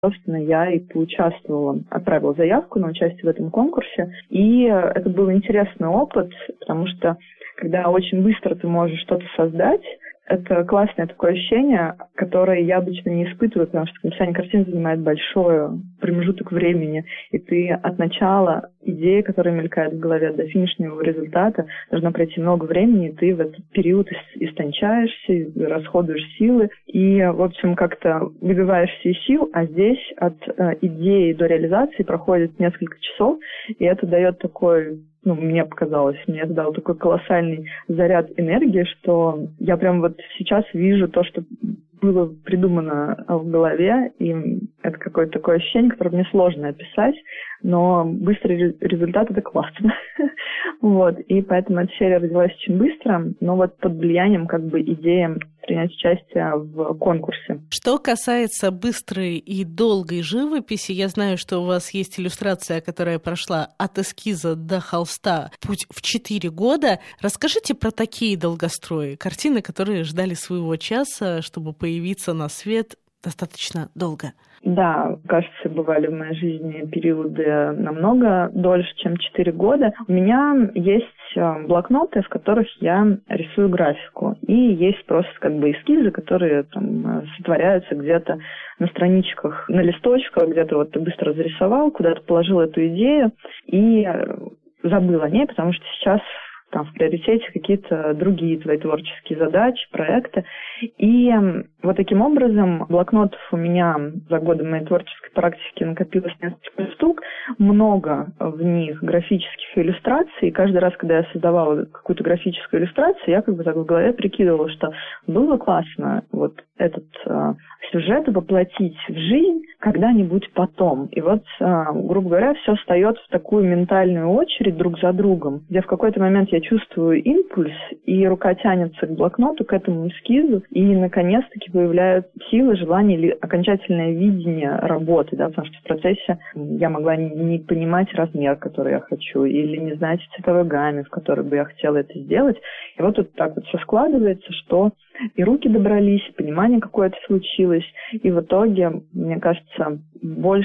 Собственно, я и поучаствовала, отправила заявку на участие в этом конкурсе. И это был интересный опыт, потому что когда очень быстро ты можешь что-то создать, это классное такое ощущение, которое я обычно не испытываю, потому что написание картин занимает большой промежуток времени, и ты от начала идеи, которая мелькает в голове, до финишного результата должно пройти много времени, и ты в этот период истончаешься, расходуешь силы, и, в общем, как-то выбиваешься из сил, а здесь от идеи до реализации проходит несколько часов, и это дает такой... мне показалось, мне это дало такой колоссальный заряд энергии, что я прям вот сейчас вижу то, что было придумано в голове, и это какое-то такое ощущение, которое мне сложно описать, но быстрый результат — это классно. Вот, и поэтому эта серия родилась очень быстро, но вот под влиянием идеи принять участие в конкурсе. Что касается быстрой и долгой живописи, я знаю, что у вас есть иллюстрация, которая прошла от эскиза до холста путь в 4 года. Расскажите про такие долгострои, картины, которые ждали своего часа, чтобы появиться на свет достаточно долго. Да, кажется, бывали в моей жизни периоды намного дольше, чем 4 года. У меня есть блокноты, в которых я рисую графику. И есть просто эскизы, которые сотворяются где-то на страничках, на листочках, где-то ты быстро зарисовал, куда-то положил эту идею и забыл о ней, потому что сейчас в приоритете какие-то другие твои творческие задачи, проекты. И вот таким образом блокнотов у меня за годы моей творческой практики накопилось несколько штук, много в них графических иллюстраций. И каждый раз, когда я создавала какую-то графическую иллюстрацию, я так в голове прикидывала, что было классно вот этот сюжет воплотить в жизнь когда-нибудь потом. И вот, грубо говоря, все встает в такую ментальную очередь друг за другом, где в какой-то момент я чувствую импульс, и рука тянется к блокноту, к этому эскизу, и наконец-таки появляются силы, желание или окончательное видение работы, потому что в процессе я могла не понимать размер, который я хочу, или не знать цветовой гаммы, в которой бы я хотела это сделать. И вот так все складывается, что и руки добрались, и понимание какое-то случилось, и в итоге, мне кажется, больше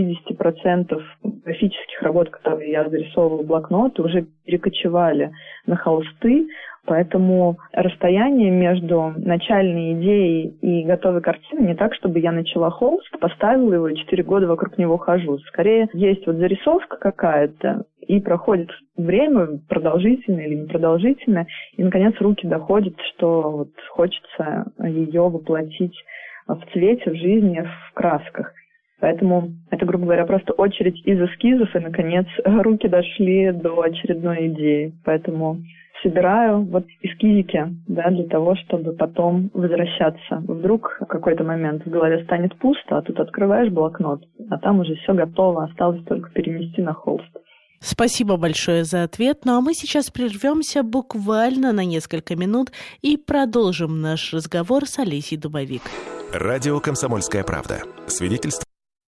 50% графических работ, которые я зарисовывала в блокноты, уже перекочевали на холсты, поэтому расстояние между начальной идеей и готовой картиной не так, чтобы я начала холст, поставила его и 4 года вокруг него хожу. Скорее, есть зарисовка какая-то, и проходит время, продолжительное или непродолжительное, и, наконец, руки доходят, что хочется ее воплотить в цвете, в жизни, в красках. Поэтому это, грубо говоря, просто очередь из эскизов, и, наконец, руки дошли до очередной идеи. Поэтому собираю эскизики, для того, чтобы потом возвращаться. Вдруг в какой-то момент в голове станет пусто, а тут открываешь блокнот, а там уже все готово, осталось только перенести на холст. Спасибо большое за ответ. Ну а мы сейчас прервемся буквально на несколько минут и продолжим наш разговор с Олесей Дубовик. Радио «Комсомольская правда». Свидетельство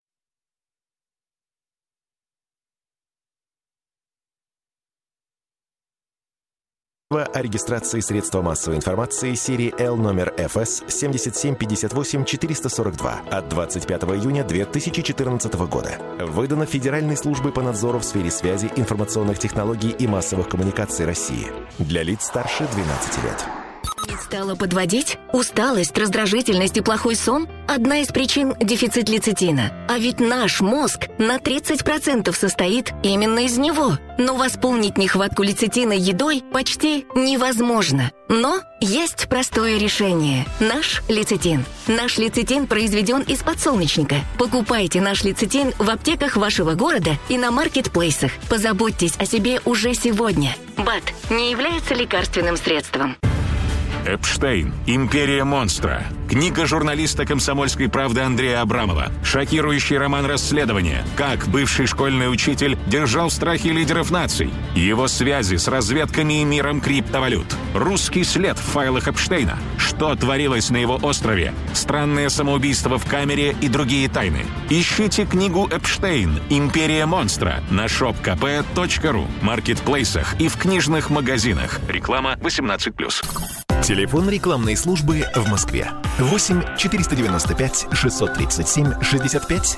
о регистрации средства массовой информации серии L номер ФС 7758-442 от 25 июня 2014 года. Выдано Федеральной службой по надзору в сфере связи, информационных технологий и массовых коммуникаций России. Для лиц старше 12 лет. Стало подводить? Усталость, раздражительность и плохой сон? Одна из причин – дефицит лецитина. А ведь наш мозг на 30% состоит именно из него. Но восполнить нехватку лецитина едой почти невозможно. Но есть простое решение – наш лецитин. Наш лецитин произведен из подсолнечника. Покупайте наш лецитин в аптеках вашего города и на маркетплейсах. Позаботьтесь о себе уже сегодня. БАД не является лекарственным средством. Эпштейн. Империя монстра. Книга журналиста «Комсомольской правды» Андрея Абрамова. Шокирующий роман расследования. Как бывший школьный учитель держал в страхе лидеров наций. Его связи с разведками и миром криптовалют. Русский след в файлах Эпштейна. Что творилось на его острове. Странное самоубийство в камере и другие тайны. Ищите книгу «Эпштейн. Империя монстра» на shopkp.ru, маркетплейсах и в книжных магазинах. Реклама 18+. Телефон рекламной службы в Москве. 8 495 637 65